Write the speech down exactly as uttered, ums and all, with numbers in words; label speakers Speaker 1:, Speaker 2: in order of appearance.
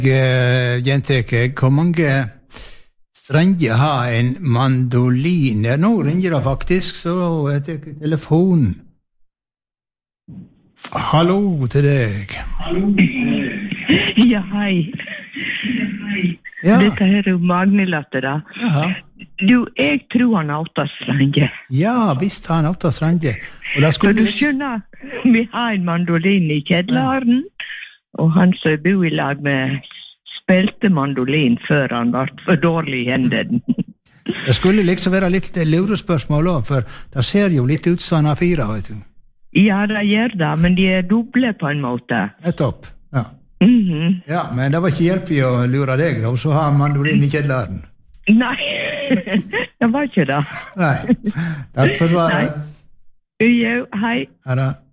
Speaker 1: Jenteke, hvor mange strenger har en mandolin? Ja, nå ringer det faktisk, så jeg tar telefonen. Hallo til deg.
Speaker 2: Ja, hei.
Speaker 1: Ja.
Speaker 2: Dette her er jo Magnelatte da.
Speaker 1: Jaha.
Speaker 2: Du, jeg tror han har åtta strenger.
Speaker 1: Ja, visst har han åtta strenger. Og da
Speaker 2: Så
Speaker 1: skulle
Speaker 2: du skjønner, vi har en mandolin i kjedlaren, og han som bor i lag med spilte mandolin før han var for dårlig i hendene.
Speaker 1: Det skulle liksom være litt lurespørsmål også, for det ser jo litt ut som han har fire, vet du.
Speaker 2: Ja, det gjør det, men de er doble på en måte.
Speaker 1: Nettopp, ja.
Speaker 2: Mhm.
Speaker 1: Ja, men det var ikke hjelp i å lure deg, da, så har han mandolin i kjedlaren.
Speaker 2: Nei, det var ikke det.
Speaker 1: Nei, takk for svaret.
Speaker 2: Jo, hei.
Speaker 1: Ha det.